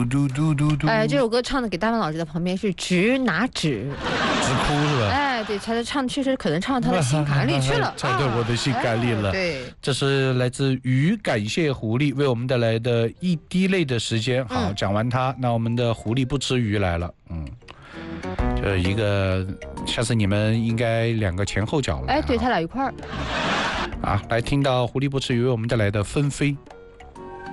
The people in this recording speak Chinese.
嘟嘟嘟嘟。 这首歌唱的给大文老师的旁边是直拿纸， 直哭是吧？ 对，他唱确实可能唱到他的心坎里去了， 唱到我的心坎里了。 对， 这是来自于感谢狐狸为我们带来的一滴泪的时间。好，讲完它，那我们的狐狸不吃鱼来了。就一个，下次你们应该2个前后脚了。 对，他俩一块儿。 来听到狐狸不吃鱼为我们带来的纷飞。